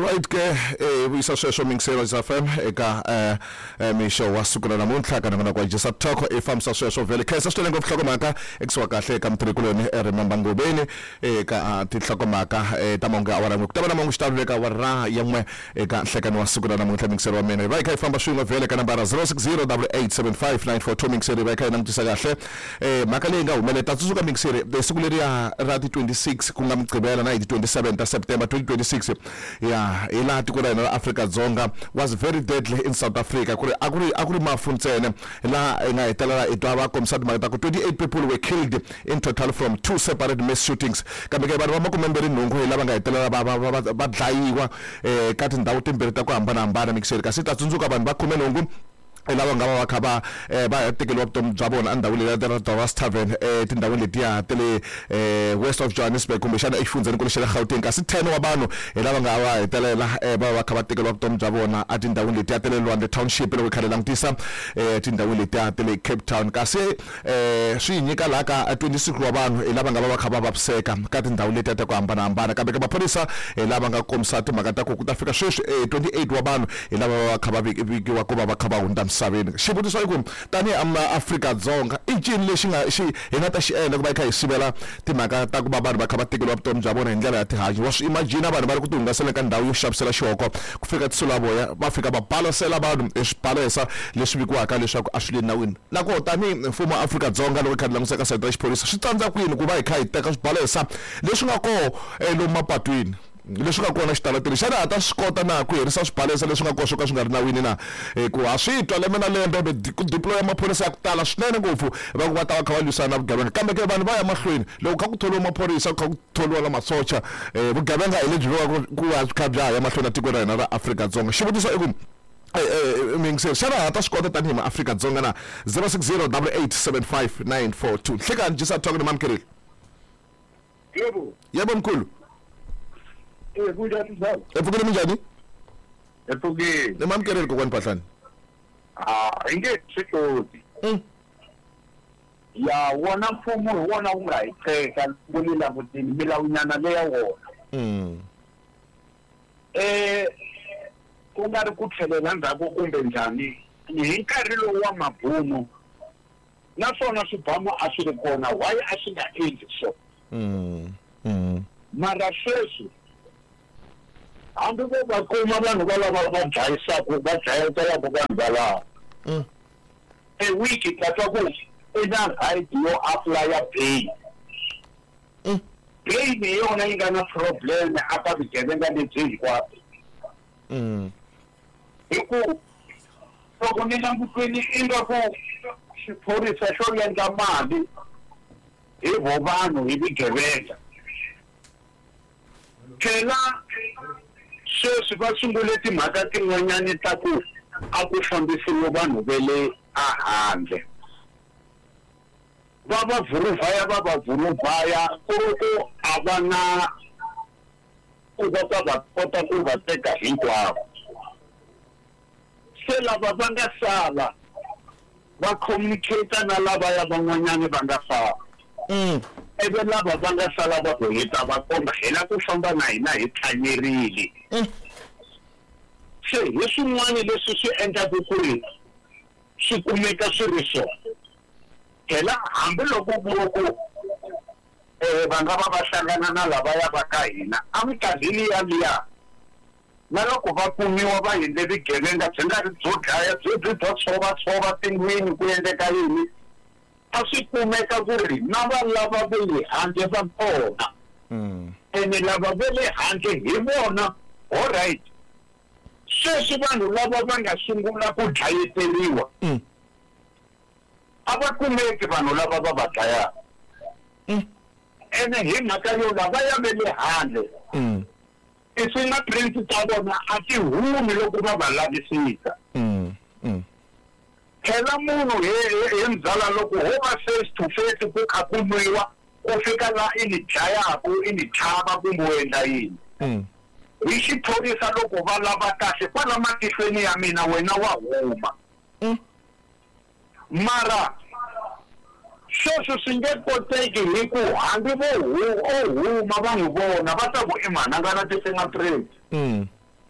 Right ke vuyisa sweswo mingiselo FM eka misho wasukula namunhla kana ngona kwa Jesa Talk efamsa sweswo vele khesa sitole ngomhlokomaka ekusiwa kahle ka mtrikulweni remember ngobeni eka tinhlokomaka tamonga awara ngokutaba monga xitavuleka warra yemwe eka nhlekani wasukula namunhla mingiselo wa mina right ifamba swin'we vele ka nambara 06088594 mingiselo right nangitisa kahle maka leyi nga humelela tsutsuka mingiselo besiku leri ya ra 26 kunga mgqibela na 27 ta September 2026 ila tiko la Africa Dzonga was very deadly in South Africa akuri mafuntsene la nga hetelela etwa komsati magata ku 28 people were killed in total from two separate mass shootings kambe ke vanhu va makumemberi nhungu lava nga hetelela va dlayiwa ka tindhawu timbirhi ta ku hambana mikiseri kasi ta tsundzuka vanhu va 10 nhungu lava nga va khaba ba tekeliwa vutomi bya vona andhawu leyi ya Doras Tavern tindhawu letiya tele west of Johannesburg kumbe xana exifundzeni ku lexela Gauteng kasi 10 wa vanhu lava nga va hetelela va khaba tekeliwa vutomi bya vona a tindhawu letiya tele Lwandle Township loko khale langutisa tindhawu letiya tele Cape Town kasi swi nyika la ka 26 wa vanhu lava nga va khaba vaviseka ka tindhawu letiya ta ku hambana kambe ka maphorisa lava nga komisa timhaka ta ku ta fika sweswi 28 wa vanhu lava va khaba vikiwa ku va khaba hundza saveni xivutiso i ku tani Africa Dzonga i ncini lexi nga hina ta xi endla ku va kha hi sivela timhaka ta ku va vanhu va kha va tekeliwa vutomi bya vona hi ndlela ya tihanyi wa swi imagine vanhu va ri ku tihungasela ka ndhawu yo xavisela xihoko ku fika tisulavoya va fika va balasela vanhu eswibalesa leswi vikiwaka leswaku a swi le nawini nako tani mfumo wa Africa Dzonga loko khadi languseka sayiti ra xiphorisa swi tsandza kwini ku va hi kha hi teka swibalesa leswi nga koho lomu mapatwini leswi nga kona xitalatini xana hata swi kota na ku herisa swibalesa leswi nga koxa ka swi nga ri nawini na ku a swi twa lembe na lembe ku deploya maphorisa ya ku tala swinene ngopfu va ku va ta va kha va lwisana na vugevenga kambe ke vanhu va ya mahlweni loko kha ku tholiwa maphorisa ku kha ku tholiwa la masocha vugevenga hi lebyi ku va kha bya ya mahlweni na tiko ra hina ra Africa Dzonga xivutiso i ku mingiselo xana hata swi kota tanihi ma Africa Dzonga na 0608875942 hlekani Jesa Talk ni mamkereli yebo mkhulu Epfukile minjhani? Epfukile. Ni mamkereli kokwani Phahlani. Inge swihloti. Ya wona mfumo wona wu nga hi teka kulila vutini milawunyana leya wona. Ku nga ri ku tlhelela ndzhaku kumbe njhani hi nkarhi lowu wa mabumu naswona swibamu a swi ri kona why a swi nga endli so. Mara sweswi hambi ko va kuma vanhu va lava va dlayisaku va dlayetelaka vanhu valava wiki katsa ku i na right yo apply bail bail hi yona yi nga na problem aka vugevenga lebyi hinkwabyo hi ku loko ni langutweni ingaku xiphorisa xo endla mali hi vo vanhu hi vugevenga phela sweswi va sungule timhaka tin'wanyani ta ku a ku fambisiwa vanhu va le ahandle va va vhuruvhaya ku ri ku a va na ku kota ku va teka hinkwavo se lava va nga sala va communicate na lavaya van'wanyani va nga famba ebe lava va nga sala va heta va komba hela ku famba na hina hi tlanyerile se hi swin'wana leswi swi endlaka ku ri swi kumeka swi ri so hela hambiloko ku va nga va hlangana na lavaya va ka hina a minkarhini yaliya na loko va kumiwa va hindle vugevenga byi nga ri byo dlaya byo tshova tindlwini ku endleka yini a swi kumeka ku ri na va lava va le handle va kona ene lava va le handle hi vona all right sweswi vanhu lava va nga sungula ku dlayeteriwa a va kumeki vanhu lava va va dlayaka ene hi mhaka yo lava ya ve le handle ti-fingerprint ta vona a ti humi loko va va lavisisa phela munhu hi ndzala loko ho va face to face ku kha ku nwiwa ku fika la i ni dlayaku i ni tlhava kumbe u endla yini hi xiphorisa loko va lava kahle kwala matihlweni ya mina wena wa huma mara sweswo swi nge koteki hi ku hambi vo huma vanhu vona va ta ku i mhana nga na ti-fingerprint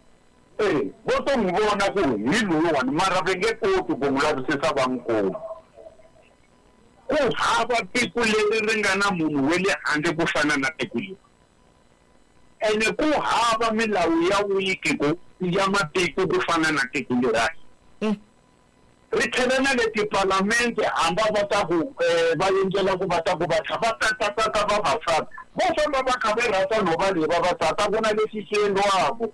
vo to n'wi vona ku hi luwani mara va nge koti ku n'wi lavisisa va n'wi ku hava tiko leri ri nga na munhu wa le handle ku fana na tiko leri ene ku hava milawu ya wiki ku ya matiko ku fana na tiko leri ri tlhela na le tipalamende hamba va ta ku va endlela ku va ta ku va tata vavasati vo famba va kha va rhata nhova leyi vavasati a ku na lexi xi endliwaka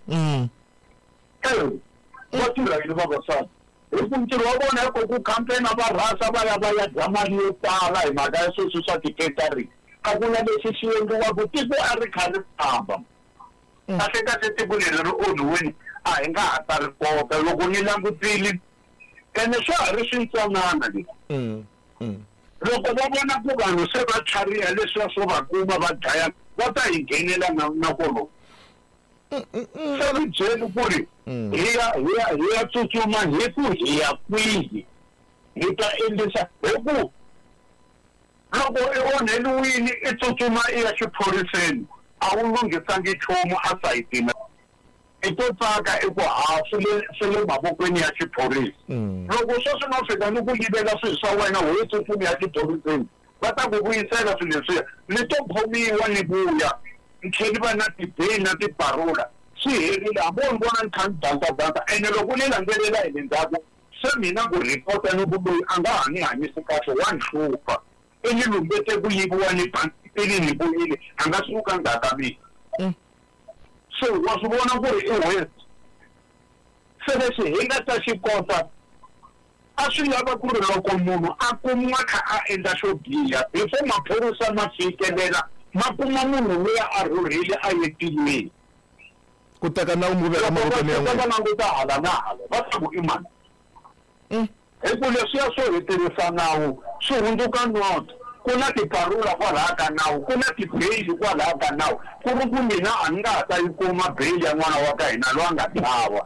va tirha yini vavasati hi ku ntirho wa vona hi ku campaign va rhasa va ya dya mali yo tala hi mhaka ya sweswi swa ti-catering a ku na lexi xi endliwaka tiko a ri kha ri famba kahle tiko leri ri onhiwini a hi nga ha ta ri kota loko ni langutile ene swa ha ri swintsanana leswi loko va vona ku vanhu se va tlhariha leswiya swo va kuma va dlaya va ta hi nghenela na kolomo se ri byeli ku ri hi ya tsutsuma hi ku hi ya kwihi hi ta endlisa hi ku loko i onheliwini i tsutsuma i ya xiphoriseni a wu lunghisangi nchumu a sayitini i to tsaka i ku swi le mavokweni ya xiphorisa loko sweswi no fika ni ku yivela swilo swa wena ho tsutsumi ya xiphoriseni va ta ku vuyisela swilo leswiya ni to khomiwa ni vuya ni tlheli va na tibeli na tiparula swi herile hambi wo ni vona ni kha ni dansadansa ene loko ni landzelela hi le ndzhaku se mina ku rhipota ni ku loyi a nga ha ni hanyisi kahle wa ni hlupha i ni lumbete ku yiviwa ni pantipeli ni vuyile a nga suka ndzhaku ka mina so wa swi vona ku ri i west se leswi hi nga ta xi kota a swi lava ku ri loko munhu a kumiwa kha a endla xo biha before maphorisa ma fikelela ma kuma munhu loyi a rhurhile a yetilweni ku teka nawu mu veka mavokweni ya n'wina va languta hala na hala va ta ku i mani hi ku leswiya swo hetelisa nawu swi hundzuka noto ku na tiparula kwalaha ka nawu ku na tibeyili kwalaha ka nawu ku ri ku mina a ni nga ha ta yi kuma beyili ya n'wana wa ka hina loyi a nga dlawa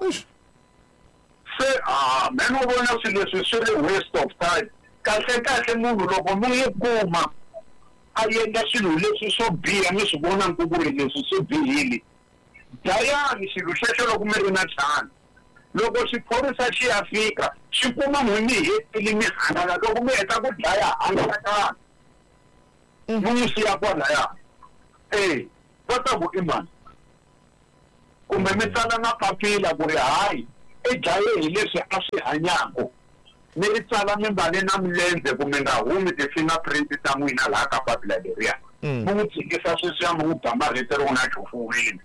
se me no vona swilo leswi swi ri waste of time kahle munhu loko mi yi kuma a endla swilo leswi swo biha mi swi vona ku ri leswi swi bihile dlayani xilo xexo loko mi ri na chance loko xiphorisa xi ya fika xi kuma n'wini hetile mi hanana loko mi heta ku dlaya hangalakani mi n'wi siya kwalaya va ta ku i mani kumbe mi tsala na papila ku ri hayi i dlaye hi leswi a swi hanyaku mi ri tsala mi mbale na milenze kumbe nga humi ti-fingerprint ta n'wina laha ka papila leriya mi n'wi tshikisa sweswiya mi n'wi damarhete ri na chufumini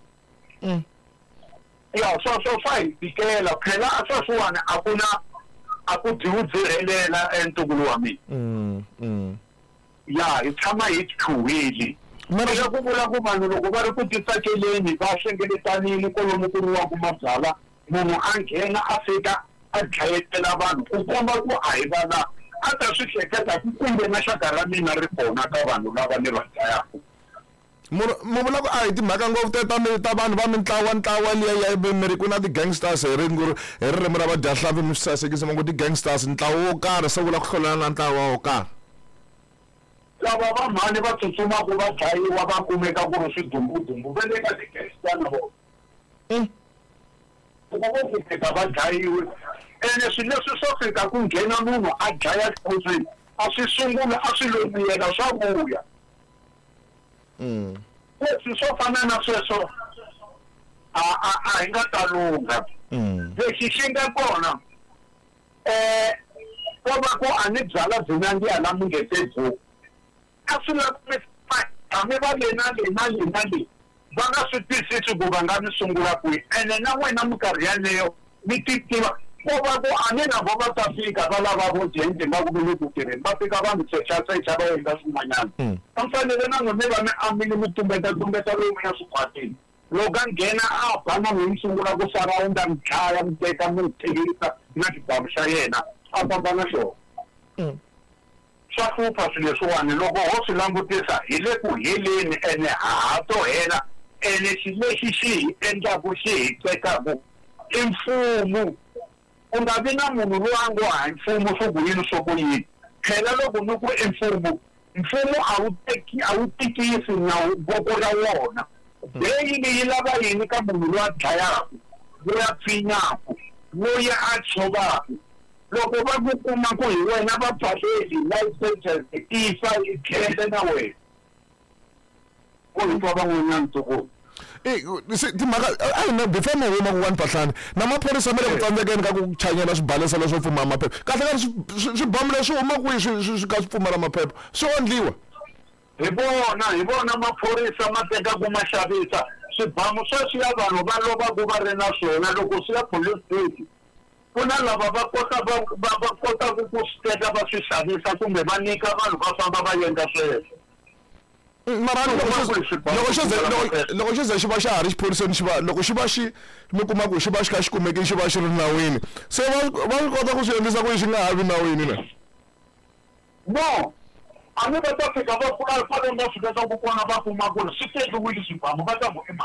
ya swo fa hi tikela phela a sweswiwani a ku dyiwi dzirhelela entukulu wa mina ya hi tshama hi chuhile mara ku vula ku vanhu loko va ri ku titsakeleni va hlengeletanile kolomu ku riwaku mabyala munhu a nghena a fika a dlayetela vanhu ku komba ku a hi vana a ta swi hleketa ku kumbe na xaka ra mina ri kona ka vanhu lava ni va dlayaku mu vula ku a hi timhaka ngopfu ta vanhu va ntlawa liya ya miri ku na ti-gangsters hi ririmi ra vadyahlampfi mi swi sasekisa ma ku ti-gangsters ntlawa wo karhi se vula ku hlolana na ntlawa wo karhi lava va mhani va tsutsumaku va dlayiwa va kumeka ku ri swidumbu va le ka ti-gangster na vona loko vo kumeka va dlayiwe ene swilo leswi swo fika ku nghena munhu a dlaya xikhosini a swi sungula a swi lomiyela swa vuya leswi swo fana na sweswo a hi nga ta lungha lexi xi nga kona ko va ku a ni byala byinyanghi hala mungetebuku a swi lavi hambi va le na le va nga swi twisisi ku va nga mi sungula kwihi ene na n'wina minkarhi yaleyo mi titiva ko va ku a ni na vo va ta fika va lava vo jenti nga ku vi le ku tirheni va fika va mi secha va endla swin'wanyana va fanele na n'wina va mi ambile mi tumbeta lomu ya swikhwatini loko a nghena a ba na n'wi mi sungula ku sarawunda mi dlaya mi teka mi tlhelisa na xibamu xa yena a famba na xona swa hlupha swilo leswiwani loko ho swi langutisa hi le ku heleni ene ha to hela ene xi lexi xi hi endlaku xi hi tekaku i mfumo ku nga vi na munhu loyi a ngo hayi mfumo swo ku yini swo ku yini phela loko ni ku i mfumo a wu tikisi na voko ra wona beyili yi lava yini ka munhu loyi a dlayaku vuya pfinyaku vuya a tshovaka loko va ku kuma ku hi wena va phaseli licenses tifa ikhele na wena ku hi twa van'wanyana tsoko timhaka a hi na before ma huma ku wani Mpahlani na maphorisa mele ku tsandzekeni ka ku chanyela swibalesa leswo pfumala maphepha kahle ka swibamu leswi huma kwihi swi ka swi pfumala maphepha swi ondliwa hi vona maphorisa ma tekaku ma xavisa swibamu sweswiya vanhu va lovaku va ri na swona loko swi ya police station ku na lava va kotaku ku swi teka va swi xavisa kumbe va nyika vanhu va famba va endla sweswo mara loko xo ze xi va xa ha ri xiphoriseni xi va loko xi va xi mi kuma ku xi va xi kha xi kumeke xi va xi ri nawini se va swi kota ku swi endlisa ku xi nga ha vi nawini na no a ni va ta fika va pfula fale va fika ku kona va kuma ku ri swi tekiwile swibamu va ta ku i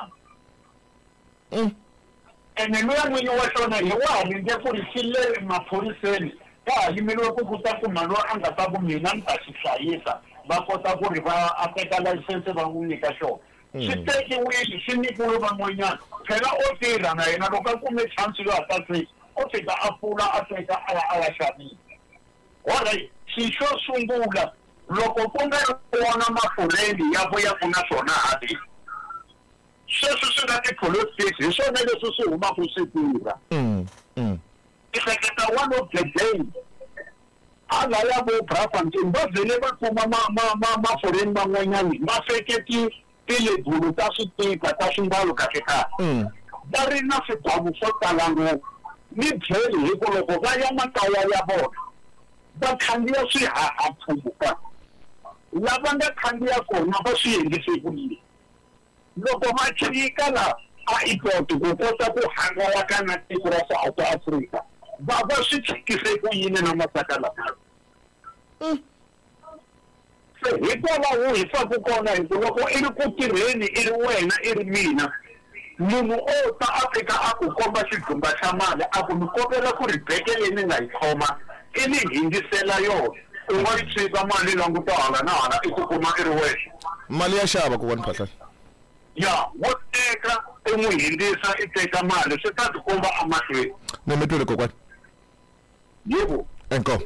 mani ene loya n'winyi wa xona hi wa halinde ku ri xi le maphoriseni ka ha yimeliwe ku kuta ku mali wa a nga ta ku mina ni ta xi hlayisa va kota ku ri va a teka layisense va n'wi nyika xona swi tekiwile xi nyikiwe van'wanyana phela o tirha na yena loko a kume chance yo hata fika o fika a pfula a teka a ya xavisa alright xi xo sungula loko ku nga ri wona mafureni ya vuya ku na swona hati sweswi swi nga ti-police station hi swona leswi swi humaku swi tirha i hleketa one of the day a laya vo Braamfontein va vhele va kuma mafureni man'wanyani va feke tilebulu ta switika ta swimbalo kahle kahle va ri na swibamu swo tala ngopfu ni byeli hi ku loko va ya makaya ya vona va khandziya swihahampfhuka lava nga khandziya kona va swi endlise ku yini loko va chika la a airport ku kota ku hangalaka na tiko ra South Africa va swi tshikise ku yini na masaka lama se hikwalaho hi faku kona hi ku loko i ri ku tirheni i ri wena i ri mina munhu o ta a fika a ku komba xidumba xa mali a ku mi kombela ku ri beke leyi ni nga yi khoma i ni hindisela yona u nga yi tshika mali languta hala na hala i ku kuma i ri wexe mali ya xava ku vona Mpahlani ya wo teka i n'wi hindisa i teka mali swi ta tikomba amahlweni ni mi twile kokwani yebo enko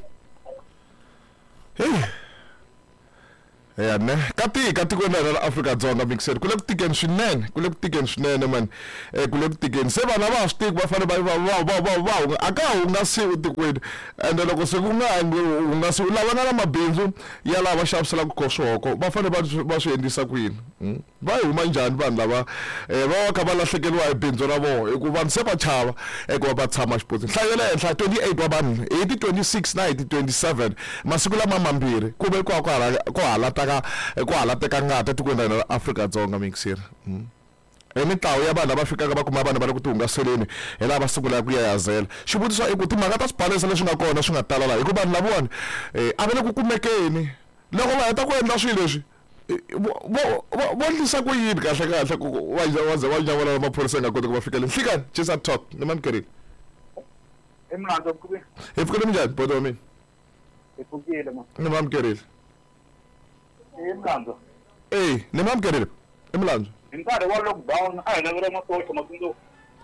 ne ka tikweni ra Afrika-Dzonga mixer kule ku tikeni swinene man kule ku tikeni se vana va swi tiki va fane va aka hungasiwi tikweni ende loko se ku nga hungasiwi lavana na mabindzu ya lava xaviselaka ko swoko va fane va swi endlisa ku yini va huma njhani vanhu lava va kha va lahlekeriwa hi bindzu ra vona hikuva vanhu se va chava ku va tshama xipotsini nhlayo le henhla 28 wa vanhu hi ti 26 na hi ti 27 masiku lama mambirhi ku ve ko halateka ngati tikweni ra Afrika-Dzonga mixer mitlawa ya vanhu lava fikaka va kuma vanhu va le ku tihungaseleni hi lava sungulaka ku yayazela xivutiso i ku timhaka ta swibalesa leswi nga kona swi nga tala laha hikuva vanhu lavawani a va le ku kumekeni loko va heta ku endla swilo leswi vo endlisa ku yini kahle ku wa nyavala maphorisa nga koti ku va fikele nhlikani chisa talk ni mamkerile emlando kube hi fikele njhani bodo wa mina epukile ma ni mamkerile emlando ni mamkerile emlando hi nkarhi wa lockdown a hi lavele masocha matsundzuko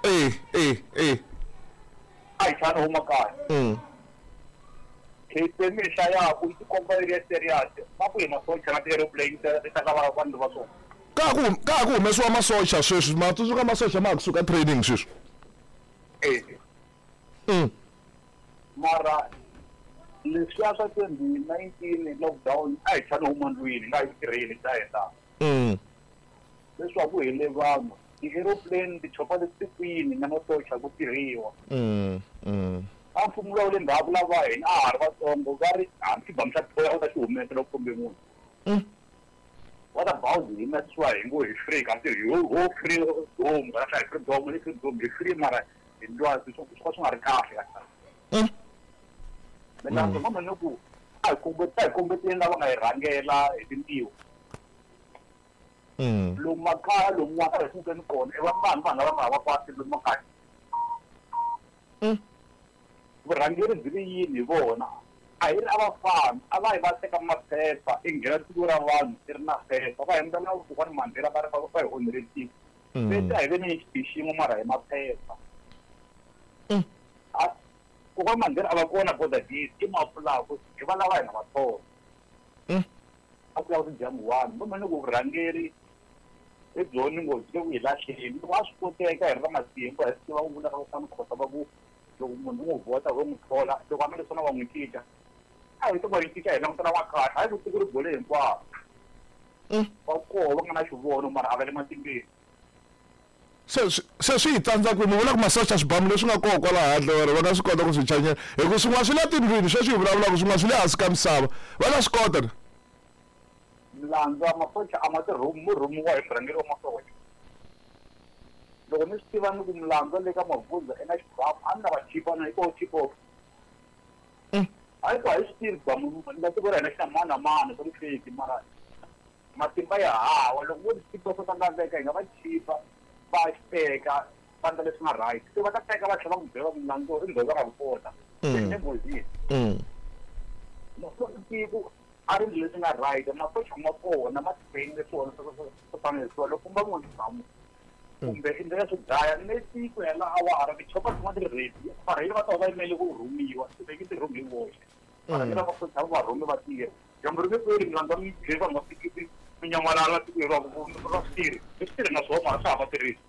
a hi tshana huma kaya mihla yaku yi komba yi ri serious ma ku hi masocha na ti-aeroplane ti ta lava vanhu va swona ka ku humesiwa masocha sweswi matsundzuka masocha ma ha kusuka training sweswi mara leswiya swa 2019 lockdown a hi tshana huma ndlwini nga hi tirheni ta heta leswaku hi le vanhu ti-aeroplane tichopa leti kwini na masocha ku tirhiwa a mfumo lowu le ndhawu lava hina a ha ri vatsongo va ri hambi xibamu xa thoya u ta xi humesa loko kombe munhu what about hina swa hi ngo hi free kasi ho free dom va hla hi freedom ni freedom hi free mara hi ndwa swi nga ri kahle mina ndzi ngoma ku a hi kombeteni lava nga hi rhangela hi tintiwo lomu makaya lomu nga ka hi sukeni kona i vanhu lava nga hava pasi lomu makaya vurhangeri byi ri yini hi vona a hi ri a va famba a va hi va teka maphepha i nghena tiko ra vanhu i ri na phepha va hembela vukokwani mandela va ri va hi honoretile leti a hi ve ni xiximo mara hi maphepha ku va mandhiri a va kona boda dis i mapfulaka hi va lava hi nga va thona a ku lava tijamu wani kumbe ni ku vurhangeri edzoni ngopfu ke ku hi lahleni loko a swi koteka hi ri va matimba hi swi tiva ku vula ka ku fana khota va ku loko munhu n'wi vhota vo n'wi thola loko a leswi na va n'wi cinca a hi va hi cinca hi langutana wa kahle hayi ku tiko ri bole hinkwavo va koho va nga na xivono mara a va le matimbeni se swi hi tsandza kwini vula ku masocha swibamu leswi nga koho kwala handle or va nga swi kota ku swi chanyela hi ku swin'wana swi le tindlwini sweswi hi vulavulaka swin'wana swi le hansi ka misava va nga swi kota milandzu masocha a ma rhumiwa hi murhangeri wa masocha loko ni swi tiva ni ku milandzu le ka mavundza ena xibamu a ni na va chipa na hi koho chipopo hayi ku a hi swi tivi bamu la tiko ra hina xi na mani na mani swa ku feki mara matimba ya hawa loko vo tichipa swo tandlaveka hi nga va chipa va teka vandla leswi nga right se va ta teka va tlhela va n'wi byela milandzu i ndhoza ra vukota embozini tiko a ri leswi nga right masocha ma kona ma train leswona swo fanelisiwa loko va n'wi bamu kumbe i ndlela swo dlaya ni tiko ya la awara tichopa tin'wana ti ri ready varheyili va ta va yimele ku rhumiwa swi veki ti rhumi hi voxe varhangeri va masocha va rhumi va tirha jambu ri nge kweli milandzu va mi byeli va nga fikisi minyamalala tiko ra switirhi leswi tirhi na swona mara swa ha va tirhisi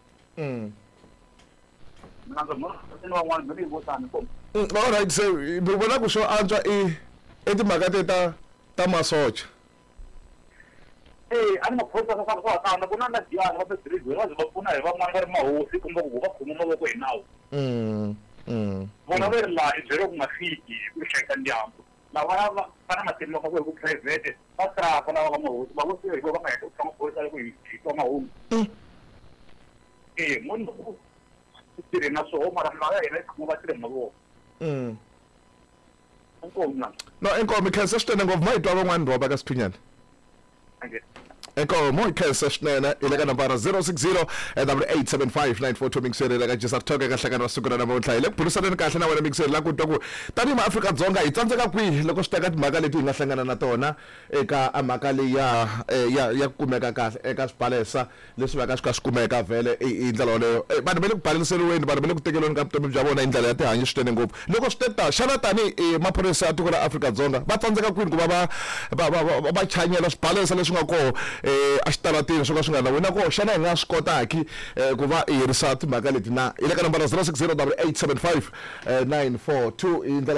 milandzu ni van'wana mi ri hi votani kombe alright se mi vona ku swo antswa i timhaka ta masocha a ni maphorisa swa swa tanda ku na diyani va tirhisi va ze va pfuna hi van'wana va ri mahosi kumbe ku va khoma mavoko hi nawu vona va ri laha hi byele ku nga fiki ku hlayisa ndyangu lava va na matimba va ku hi ku private va tiraka lava va mahosi va ku hi va nga heta ku tshama phorisa loko hi twa mahungu munhu ku tirhi na swoho mara lava ya hina hi tshama va tirhi mavoko no enkomo ikhensa swinene ngopfu ma hi twa van'wana roba ka swiphinyana enkomo ikhensa swinene i le ka nambara 060 mixeri ka jesa thoke ka hlangana ra siku ra namuntlha hi le ku burisaneni kahle na wena mixeri la ku twa ku tanihi maAfrika-Dzonga hi tsandzeka kwihi loko swi teka timhaka leti hi nga hlangana na tona eka mhaka leyi ya kumeka kahle eka swibalesa leswi va ka swi ka swi kumeka vhele hi ndlela yoleyo vanhu va le ku baleriseriweni vanhu va le ku tekeriweni ka vutomi bya vona hi ndlela ya tihanyi swinene ngopfu loko swi teta xana tanihi maphorisa ya tiko ra Afrika-Dzonga va tsandzeka kwini ku va va chanyela swibalesa leswi nga koho a xitaratini swo ka swi nga na wena koho xana hi nga swi kotaki ku va hi herisa timhaka leti na hi le ka nambara 060 875 942 hi ndlela